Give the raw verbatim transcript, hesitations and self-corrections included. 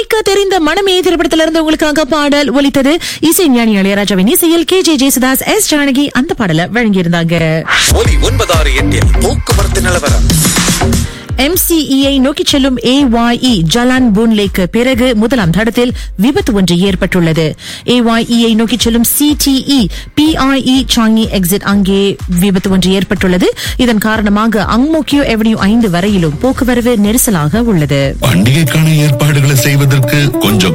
கேட்க தெரிந்த மனமே திரைப்படத்துல இருந்து உங்களுக்காக பாடல் ஒலித்தது. இசை ஞானி இளையராஜாவின் இசையில் K J Yesudas, S Janaki அந்த பாடலை வழங்கியிருந்தாங்க. ஒலி ஒன்பதாறு எட்டில் போக்குவரத்து நிலவரம். எம் சி இ நோக்கி செல்லும் ஏ ஒய் இ ஜலான் பூன்லேக்கு பிறகு முதலாம் தடத்தில் விபத்து ஒன்று ஏற்பட்டுள்ளது. ஏ ஒய் இ நோக்கி செல்லும் சி டி இ பி ஐ இ சாங்கி எக்ஸிட் அங்கே விபத்து ஒன்று ஏற்பட்டுள்ளது. இதன் காரணமாக அங்மோக்கியோ அவென்யூ ஐந்து வரையிலும் போக்குவரத்து நெரிசலாக உள்ளது. பண்டிகைக்கான ஏற்பாடுகளை செய்வதற்கு கொஞ்சம்